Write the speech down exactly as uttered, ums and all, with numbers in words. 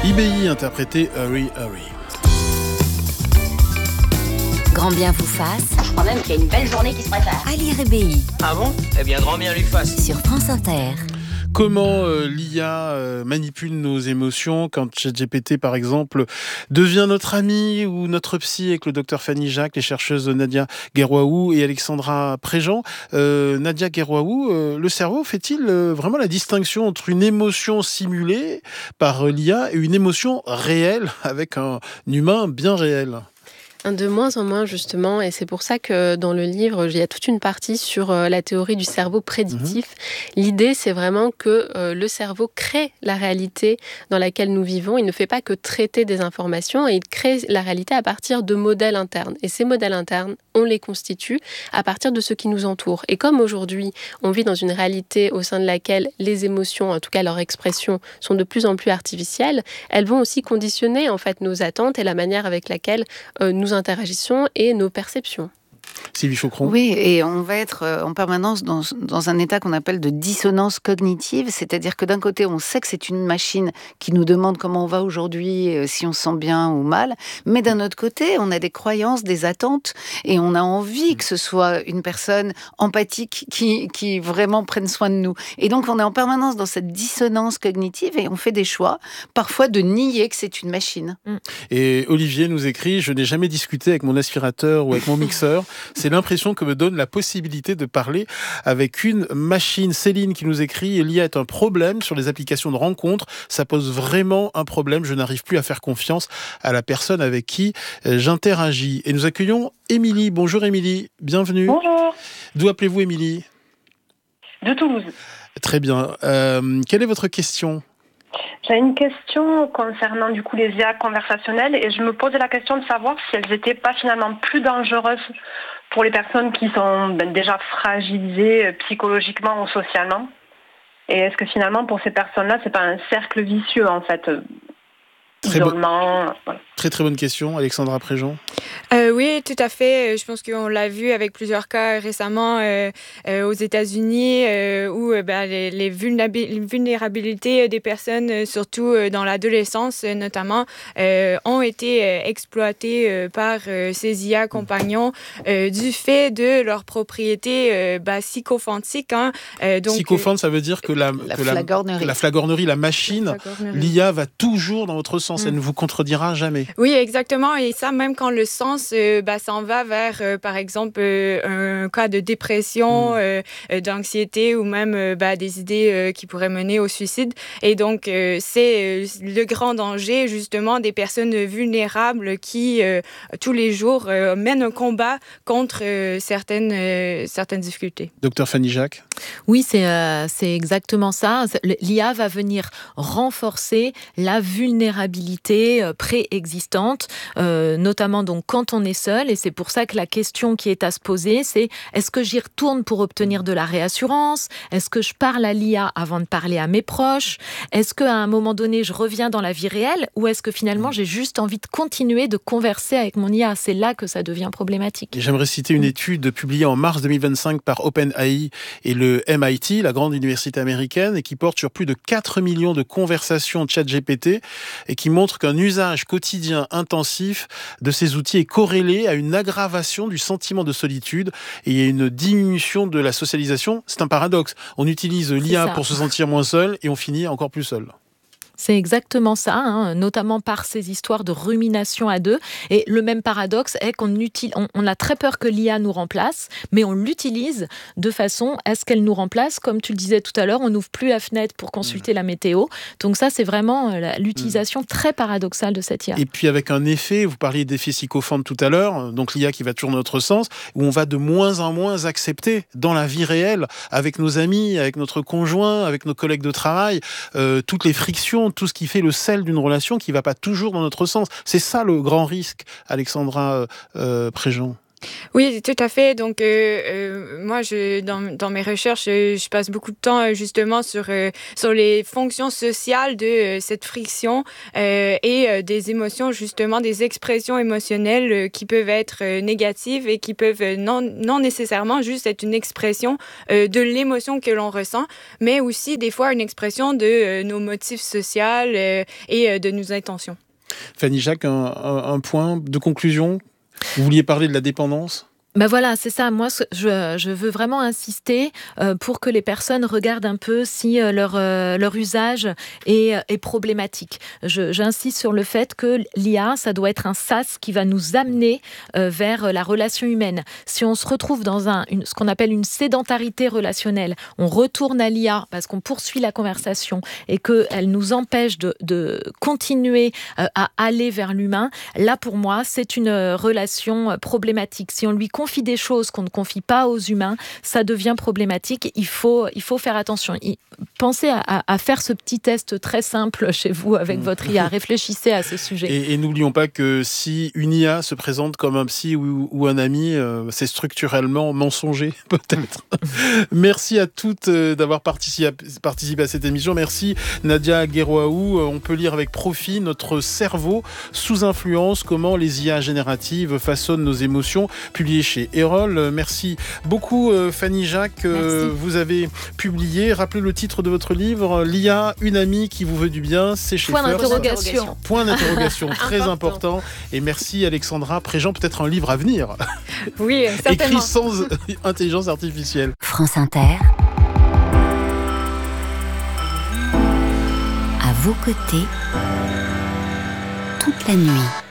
I B I interprété Hurry Hurry. Grand bien vous fasse. Je crois même qu'il y a une belle journée qui se prépare. À lire B I. Ah bon ? Eh bien, grand bien lui fasse. Sur France Inter. Comment euh, l'I A euh, manipule nos émotions quand ChatGPT, par exemple, devient notre ami ou notre psy avec le docteur Fanny Jacques, les chercheuses Nadia Guerwaou et Alexandra Préjean. Euh, Nadia Guerwaou, euh, le cerveau fait-il euh, vraiment la distinction entre une émotion simulée par euh, l'I A et une émotion réelle avec un humain bien réel ? De moins en moins, justement, et c'est pour ça que dans le livre, il y a toute une partie sur euh, la théorie du cerveau prédictif. Mmh. L'idée, c'est vraiment que euh, le cerveau crée la réalité dans laquelle nous vivons. Il ne fait pas que traiter des informations, et il crée la réalité à partir de modèles internes. Et ces modèles internes, on les constitue à partir de ce qui nous entoure. Et comme aujourd'hui, on vit dans une réalité au sein de laquelle les émotions, en tout cas leur expression, sont de plus en plus artificielles, elles vont aussi conditionner en fait nos attentes et la manière avec laquelle euh, nous interagissons et nos perceptions. Sylvie Faucron. Oui, et on va être en permanence dans, dans un état qu'on appelle de dissonance cognitive, c'est-à-dire que d'un côté, on sait que c'est une machine qui nous demande comment on va aujourd'hui, si on se sent bien ou mal, mais d'un autre côté, on a des croyances, des attentes, et on a envie que ce soit une personne empathique qui, qui vraiment prenne soin de nous. Et donc, on est en permanence dans cette dissonance cognitive et on fait des choix, parfois de nier que c'est une machine. Et Olivier nous écrit « Je n'ai jamais discuté avec mon aspirateur ou avec mon mixeur. C'est l'impression que me donne la possibilité de parler avec une machine. » Céline qui nous écrit « L'I A est un problème sur les applications de rencontres. Ça pose vraiment un problème. Je n'arrive plus à faire confiance à la personne avec qui j'interagis. » Et nous accueillons Émilie. Bonjour Émilie, bienvenue. Bonjour. D'où appelez-vous Émilie ? De Toulouse. Très bien. Euh, quelle est votre question ? J'ai une question concernant du coup les I A conversationnelles et je me posais la question de savoir si elles n'étaient pas finalement plus dangereuses pour les personnes qui sont ben, déjà fragilisées euh, psychologiquement ou socialement. Et est-ce que finalement pour ces personnes-là, c'est pas un cercle vicieux en fait euh, Très isolement, bo- voilà. Très très bonne question, Alexandra Préjean. Euh, oui, tout à fait. Je pense qu'on l'a vu avec plusieurs cas récemment euh, euh, aux États-Unis euh, où euh, bah, les, les vulnérabilités des personnes, euh, surtout euh, dans l'adolescence euh, notamment, euh, ont été euh, exploitées euh, par euh, ces I A compagnons euh, du fait de leur propriété euh, bah, psychophantique. Hein. Euh, donc, Psychophante, ça veut dire que la, La que flagornerie. La, la flagornerie, la machine, La flagornerie. l'I A va toujours dans votre sens. Mm. Elle ne vous contredira jamais. Oui, exactement. Et ça, même quand le sens euh, bah, s'en va vers, euh, par exemple, euh, un cas de dépression, mmh. euh, d'anxiété ou même euh, bah, des idées euh, qui pourraient mener au suicide. Et donc, euh, c'est euh, le grand danger, justement, des personnes vulnérables qui, euh, tous les jours, euh, mènent un combat contre euh, certaines, euh, certaines difficultés. Docteur Fanny Jacques. Oui, c'est, euh, c'est exactement ça. L'I A va venir renforcer la vulnérabilité euh, préexistante, euh, notamment donc quand on est seul. Et c'est pour ça que la question qui est à se poser, c'est est-ce que j'y retourne pour obtenir de la réassurance ? Est-ce que je parle à l'I A avant de parler à mes proches ? Est-ce qu'à un moment donné, je reviens dans la vie réelle ? Ou est-ce que finalement, j'ai juste envie de continuer de converser avec mon I A ? C'est là que ça devient problématique. Et j'aimerais citer une étude publiée en mars deux mille vingt-cinq par OpenAI et le M I T, la grande université américaine, et qui porte sur plus de quatre millions de conversations ChatGPT et qui montre qu'un usage quotidien intensif de ces outils est corrélé à une aggravation du sentiment de solitude et à une diminution de la socialisation. C'est un paradoxe. On utilise l'I A pour se sentir moins seul et on finit encore plus seul. C'est exactement ça, hein, notamment par ces histoires de rumination à deux. Et le même paradoxe est qu'on utilise, on, on a très peur que l'I A nous remplace, mais on l'utilise de façon à ce qu'elle nous remplace. Comme tu le disais tout à l'heure, on n'ouvre plus la fenêtre pour consulter mmh. la météo. Donc ça, c'est vraiment la, l'utilisation mmh. très paradoxale de cette I A. Et puis avec un effet, vous parliez d'effet psychophante tout à l'heure, donc l'I A qui va toujours dans notre sens, où on va de moins en moins accepter dans la vie réelle, avec nos amis, avec notre conjoint, avec nos collègues de travail, euh, toutes les frictions, tout ce qui fait le sel d'une relation qui ne va pas toujours dans notre sens. C'est ça le grand risque, Alexandra euh, Préjean. Oui, tout à fait. Donc, euh, euh, moi, je, dans, dans mes recherches, je, je passe beaucoup de temps justement sur, euh, sur les fonctions sociales de euh, cette friction euh, et euh, des émotions, justement, des expressions émotionnelles euh, qui peuvent être euh, négatives et qui peuvent euh, non, non nécessairement juste être une expression euh, de l'émotion que l'on ressent, mais aussi des fois une expression de euh, nos motifs sociaux euh, et euh, de nos intentions. Fanny Jacques, un, un, un point de conclusion ? Vous vouliez parler de la dépendance ? Ben voilà, c'est ça. Moi, je, je veux vraiment insister euh, pour que les personnes regardent un peu si euh, leur, euh, leur usage est, est problématique. Je, j'insiste sur le fait que l'I A, ça doit être un sas qui va nous amener euh, vers la relation humaine. Si on se retrouve dans un, une, ce qu'on appelle une sédentarité relationnelle, on retourne à l'I A parce qu'on poursuit la conversation et qu'elle nous empêche de, de continuer euh, à aller vers l'humain, là, pour moi, c'est une relation problématique. Si on lui confie des choses qu'on ne confie pas aux humains, ça devient problématique. Il faut, il faut faire attention. Pensez à, à faire ce petit test très simple chez vous avec mmh. votre I A. Réfléchissez à ce sujet. Et, et n'oublions pas que si une I A se présente comme un psy ou, ou un ami, euh, c'est structurellement mensonger, peut-être. Merci à toutes euh, d'avoir participé à, participé à cette émission. Merci Nadia Guéroaou. On peut lire avec profit Notre cerveau sous influence, comment les I A génératives façonnent nos émotions, publié chez Erol. Merci beaucoup Fanny Jacques. Merci. Vous avez publié, rappelez le titre de votre livre, l'I A, une amie qui vous veut du bien, c'est chez Point First. d'interrogation. Point d'interrogation, très important. important. Et merci Alexandra Préjean, peut-être un livre à venir. Oui, certainement. Écrit sans intelligence artificielle. France Inter. À vos côtés, toute la nuit.